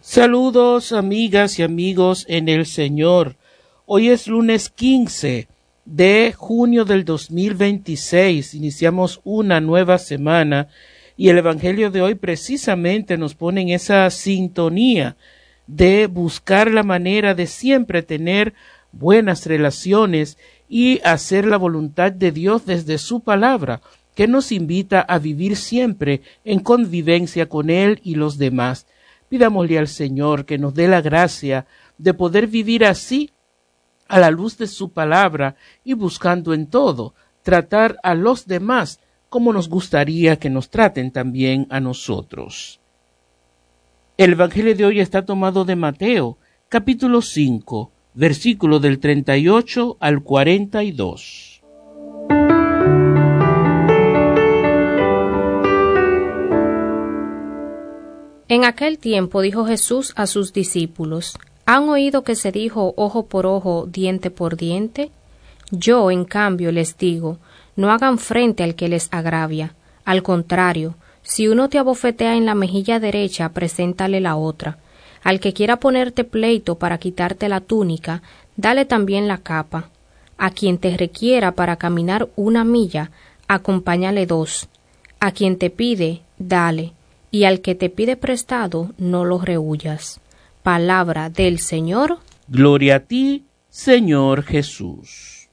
Saludos, amigas y amigos en el Señor. Hoy es lunes 15 de junio del 2026. Iniciamos una nueva semana y el Evangelio de hoy precisamente nos pone en esa sintonía de buscar la manera de siempre tener buenas relaciones y hacer la voluntad de Dios desde su palabra, que nos invita a vivir siempre en convivencia con Él y los demás. Pidámosle al Señor que nos dé la gracia de poder vivir así a la luz de su palabra y buscando en todo tratar a los demás como nos gustaría que nos traten también a nosotros. El Evangelio de hoy está tomado de Mateo, capítulo 5, versículo del 38 al 42. En aquel tiempo dijo Jesús a sus discípulos: ¿Han oído que se dijo ojo por ojo, diente por diente? Yo, en cambio, les digo, no hagan frente al que les agravia. Al contrario, si uno te abofetea en la mejilla derecha, preséntale la otra. Al que quiera ponerte pleito para quitarte la túnica, dale también la capa. A quien te requiera para caminar 1 milla, acompáñale 2. A quien te pide, dale. Y al que te pide prestado, no lo rehuyas. Palabra del Señor. Gloria a ti, Señor Jesús.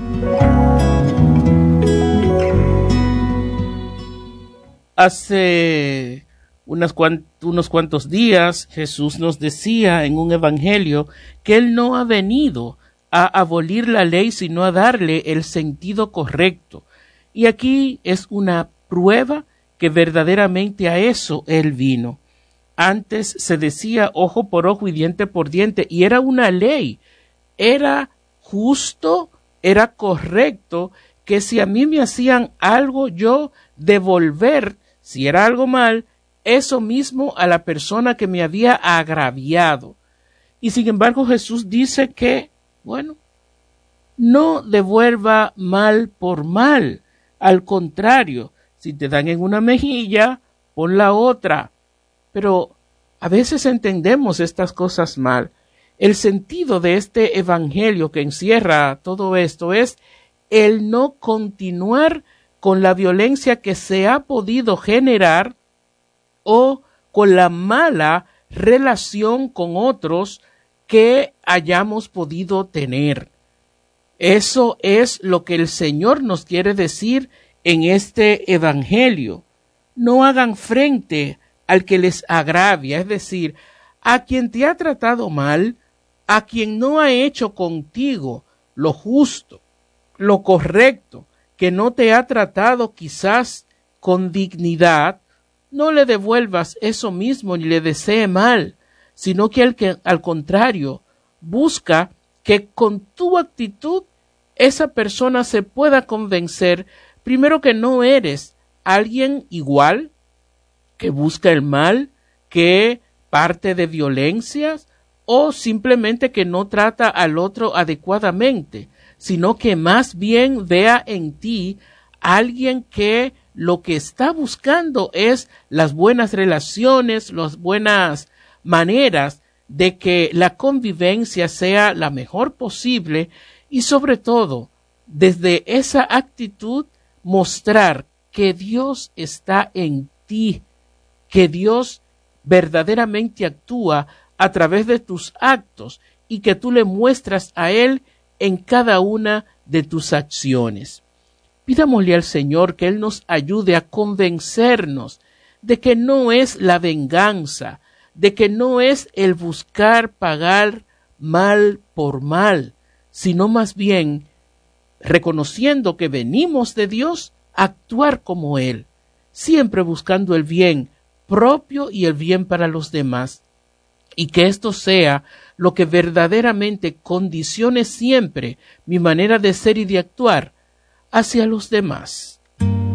Hace unos cuantos días Jesús nos decía en un evangelio que Él no ha venido a abolir la ley, sino a darle el sentido correcto. Y aquí es una prueba que verdaderamente a eso Él vino. Antes se decía ojo por ojo y diente por diente, y era una ley. Era justo, era correcto que si a mí me hacían algo, yo devolver, si era algo mal, eso mismo a la persona que me había agraviado. Y sin embargo Jesús dice que, no devuelva mal por mal. Al contrario, si te dan en una mejilla, pon la otra. Pero a veces entendemos estas cosas mal. El sentido de este evangelio que encierra todo esto es el no continuar con la violencia que se ha podido generar o con la mala relación con otros que hayamos podido tener. Eso es lo que el Señor nos quiere decir en este evangelio. No hagan frente al que les agravia, es decir, a quien te ha tratado mal, a quien no ha hecho contigo lo justo, lo correcto, que no te ha tratado quizás con dignidad, no le devuelvas eso mismo ni le desee mal, sino que al contrario, busca que con tu actitud esa persona se pueda convencer, primero, que no eres alguien igual, que busca el mal, que parte de violencias, o simplemente que no trata al otro adecuadamente, sino que más bien vea en ti alguien que lo que está buscando es las buenas relaciones, las buenas maneras de que la convivencia sea la mejor posible y sobre todo, desde esa actitud, mostrar que Dios está en ti, que Dios verdaderamente actúa a través de tus actos y que tú le muestras a Él en cada una de tus acciones. Pidámosle al Señor que Él nos ayude a convencernos de que no es la venganza, de que no es el buscar pagar mal por mal, sino más bien, reconociendo que venimos de Dios, actuar como Él, siempre buscando el bien propio y el bien para los demás, y que esto sea lo que verdaderamente condicione siempre mi manera de ser y de actuar hacia los demás.